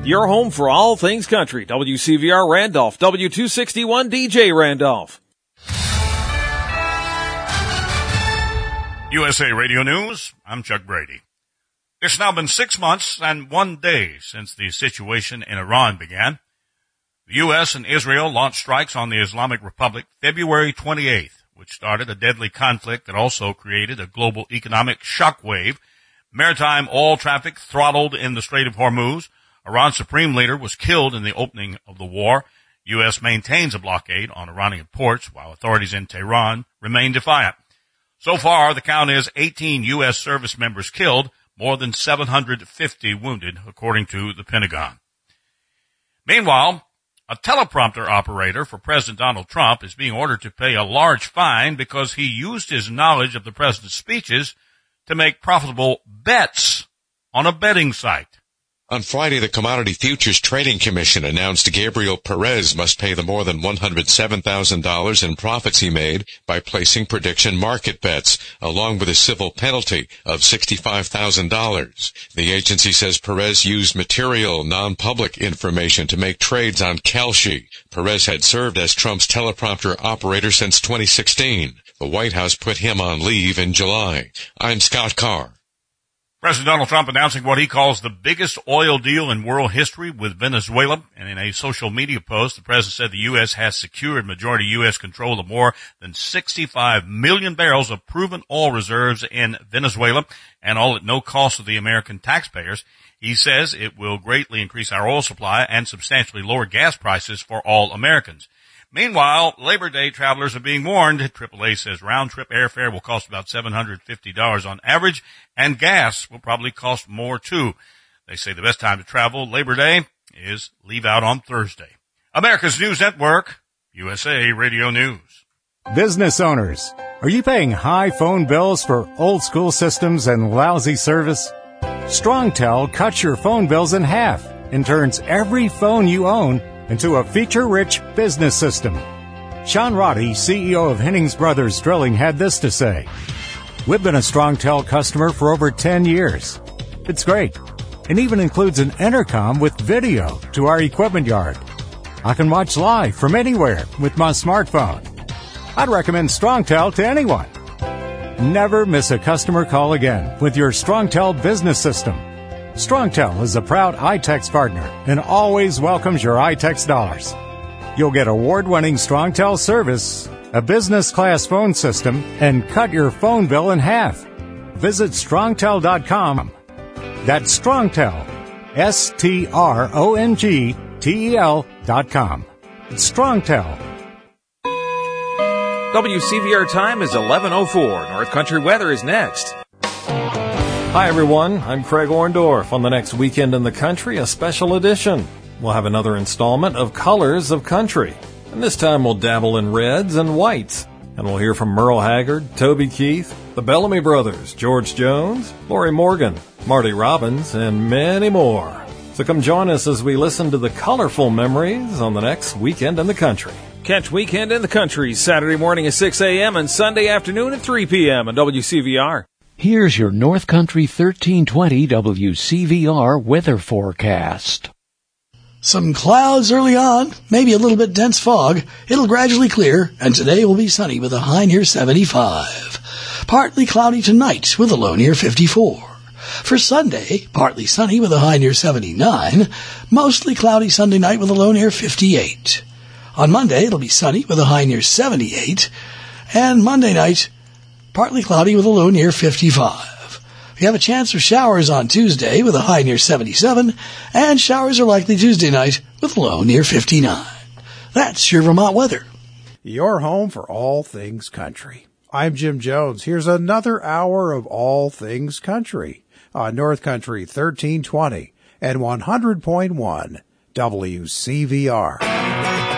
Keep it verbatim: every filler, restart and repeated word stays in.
Your home for all things country. W C V R Randolph, W two sixty-one D J Randolph. U S A Radio News, I'm Chuck Brady. It's now been six months and one day since the situation in Iran began. The U S and Israel launched strikes on the Islamic Republic February twenty-eighth, which started a deadly conflict that also created a global economic shockwave. Maritime oil traffic throttled in the Strait of Hormuz. Iran's supreme leader was killed in the opening of the war. U S maintains a blockade on Iranian ports while authorities in Tehran remain defiant. So far, the count is eighteen U S service members killed, more than seven hundred fifty wounded, according to the Pentagon. Meanwhile, a teleprompter operator for President Donald Trump is being ordered to pay a large fine because he used his knowledge of the president's speeches to make profitable bets on a betting site. On Friday, the Commodity Futures Trading Commission announced Gabriel Perez must pay the more than one hundred seven thousand dollars in profits he made by placing prediction market bets, along with a civil penalty of sixty-five thousand dollars. The agency says Perez used material, non-public information to make trades on Kalshi. Perez had served as Trump's teleprompter operator since twenty sixteen. The White House put him on leave in July. I'm Scott Carr. President Donald Trump announcing what he calls the biggest oil deal in world history with Venezuela. And in a social media post, the president said the U S has secured majority U S control of more than sixty-five million barrels of proven oil reserves in Venezuela, and all at no cost to the American taxpayers. He says it will greatly increase our oil supply and substantially lower gas prices for all Americans. Meanwhile, Labor Day travelers are being warned. triple A says round-trip airfare will cost about seven hundred fifty dollars on average, and gas will probably cost more, too. They say the best time to travel Labor Day is leave out on Thursday. America's News Network, U S A Radio News. Business owners, are you paying high phone bills for old-school systems and lousy service? StrongTel cuts your phone bills in half and turns every phone you own into a feature-rich business system. Sean Roddy, C E O of Hennings Brothers Drilling, had this to say. We've been a StrongTel customer for over ten years. It's great. It even includes an intercom with video to our equipment yard. I can watch live from anywhere with my smartphone. I'd recommend StrongTel to anyone. Never miss a customer call again with your StrongTel business system. StrongTel is a proud iTex partner and always welcomes your iTex dollars. You'll get award-winning StrongTel service, a business-class phone system, and cut your phone bill in half. Visit strongtel dot com. That's StrongTel, S T R O N G T E L dot com. It's StrongTel. W C V R time is eleven oh four. North Country weather is next. Hi, everyone. I'm Craig Orndorff. On the next Weekend in the Country, a special edition. We'll have another installment of Colors of Country. And this time we'll dabble in reds and whites. And we'll hear from Merle Haggard, Toby Keith, the Bellamy Brothers, George Jones, Lori Morgan, Marty Robbins, and many more. So come join us as we listen to the colorful memories on the next Weekend in the Country. Catch Weekend in the Country Saturday morning at six a.m. and Sunday afternoon at three p.m. on W C V R. Here's your North Country thirteen twenty W C V R weather forecast. Some clouds early on, maybe a little bit dense fog. It'll gradually clear, and today will be sunny with a high near seventy-five. Partly cloudy tonight with a low near fifty-four. For Sunday, partly sunny with a high near seventy-nine. Mostly cloudy Sunday night with a low near fifty-eight. On Monday, it'll be sunny with a high near seventy-eight. And Monday night, partly cloudy with a low near fifty-five. We have a chance of showers on Tuesday with a high near seventy-seven, and showers are likely Tuesday night with a low near fifty-nine. That's your Vermont weather. Your home for all things country. I'm Jim Jones. Here's another hour of all things country on North Country thirteen twenty and one hundred point one W C V R.